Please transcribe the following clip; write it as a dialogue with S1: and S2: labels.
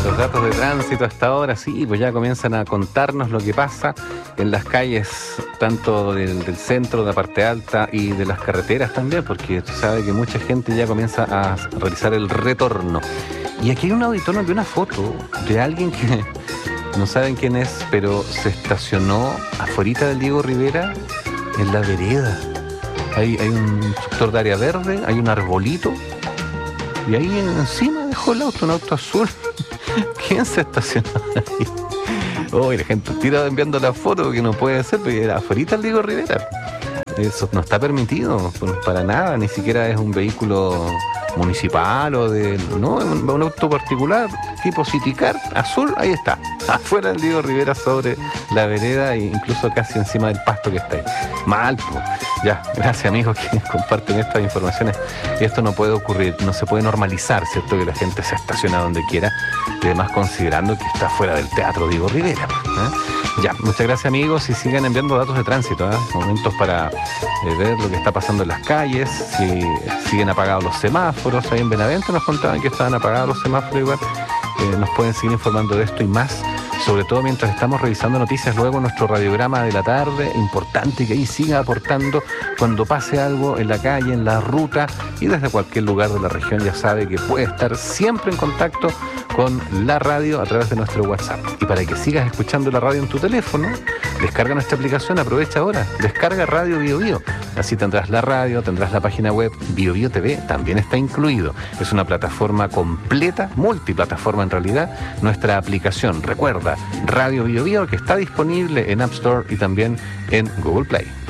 S1: Los datos de tránsito hasta ahora, sí, pues ya comienzan a contarnos lo que pasa en las calles, tanto del centro, de la parte alta y de las carreteras también, porque tú sabes que mucha gente ya comienza a realizar el retorno. Y aquí hay un auditorio de una foto de alguien que no saben quién es, pero se estacionó afuera del Diego Rivera en la vereda. Hay un sector de área verde, hay un arbolito y ahí encima dejó el auto, un auto azul. ¿Quién se estacionó ahí? Oh, y la gente tira enviando la foto, que no puede ser, porque era afuera el Diego Rivera. Eso no está permitido, para nada, ni siquiera es un vehículo municipal o no, un auto particular tipo Citicar, azul, ahí está, afuera del Diego Rivera sobre la vereda e incluso casi encima del pasto que está ahí. Mal, pues. Ya, gracias amigos que comparten estas informaciones. Esto no puede ocurrir, no se puede normalizar, ¿cierto? Que la gente se estaciona donde quiera, y además considerando que está fuera del Teatro Diego Rivera. Ya, muchas gracias amigos y sigan enviando datos de tránsito, momentos para ver lo que está pasando en las calles, si siguen apagados los semáforos. Ahí en Benavente nos contaban que estaban apagados los semáforos igual. Nos pueden seguir informando de esto y más, sobre todo mientras estamos revisando noticias luego en nuestro radiograma de la tarde. Importante que ahí siga aportando cuando pase algo en la calle, en la ruta y desde cualquier lugar de la región. Ya sabe que puede estar siempre en contacto con la radio a través de nuestro WhatsApp. Y para que sigas escuchando la radio en tu teléfono, descarga nuestra aplicación, aprovecha ahora, descarga Radio Bio Bio. Así tendrás la radio, tendrás la página web, Bio Bio TV también está incluido. Es una plataforma completa, multiplataforma en realidad, nuestra aplicación. Recuerda, Radio Bio Bio, que está disponible en App Store y también en Google Play.